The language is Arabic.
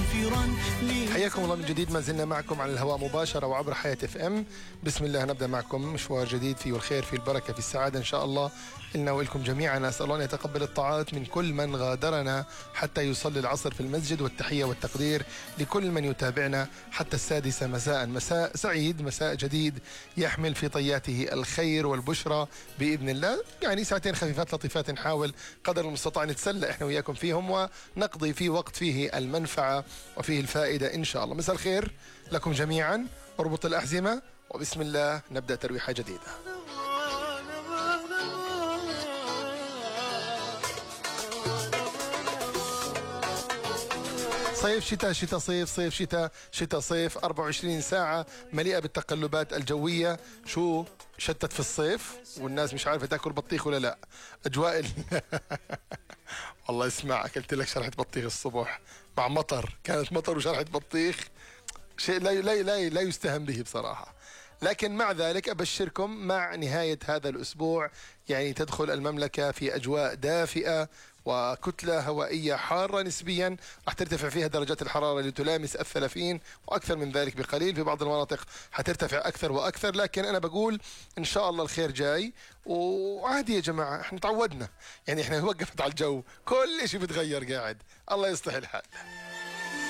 حياكم الله من جديد، ما زلنا معكم على الهواء مباشرة وعبر حياة اف ام. بسم الله نبدأ معكم مشوار جديد فيه الخير، فيه البركة، في السعادة إن شاء الله إلنا وإلكم جميعا. أسأل الله أن يتقبل الطاعات من كل من غادرنا حتى يصلي العصر في المسجد، والتحية والتقدير لكل من يتابعنا حتى 6 مساء. مساء سعيد، مساء جديد يحمل في طياته الخير والبشرى بإذن الله. يعني ساعتين خفيفات لطيفات نحاول قدر المستطاع نتسلى إحنا وياكم فيهم ونقضي في وقت فيه المنفعة وفيه الفائدة إن شاء الله. مساء الخير لكم جميعا، اربط الأحزمة وبسم الله نبدأ ترويحة جديدة. صيف شتاء، شتاء صيف، صيف شتاء، شتاء صيف، 24 ساعة مليئة بالتقلبات الجوية. شو شتت في الصيف والناس مش عارفة تاكل بطيخ ولا لا. أجواء والله اسمع، أكلت لك شرحة بطيخ الصبح مع مطر، كانت مطر وشرحة بطيخ، شيء لا يستهان به بصراحة. لكن مع ذلك أبشركم مع نهاية هذا الأسبوع يعني تدخل المملكة في أجواء دافئة وكتلة هوائية حارة نسبيا، راح ترتفع فيها درجات الحرارة لتلامس 30 وأكثر من ذلك بقليل. في بعض المناطق حترتفع أكثر وأكثر، لكن أنا بقول إن شاء الله الخير جاي. وعادي يا جماعة، احنا تعودنا، يعني احنا وقفت على الجو، كل شيء بتغير قاعد، الله يصلح الحال.